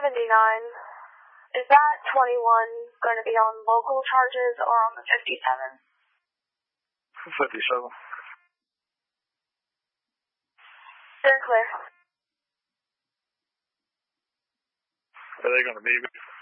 Is that 21 going to be on local charges or on the 57? 57. They're clear. Are they going to need me?